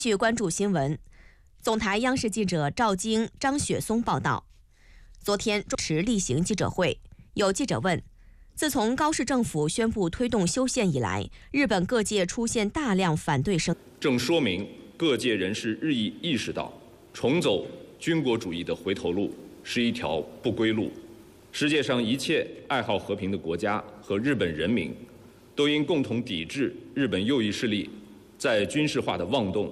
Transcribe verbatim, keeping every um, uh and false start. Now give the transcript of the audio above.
据关注新闻，总台央视记者赵晶、张雪松报道，昨天主持例行记者会，有记者问，自从高市政府宣布推动修宪以来，日本各界出现大量反对声， 正说明各界人士日益意识到，重走军国主义的回头路是一条不归路。世界上一切爱好和平的国家和日本人民，都应共同抵制日本右翼势力在军事化的妄动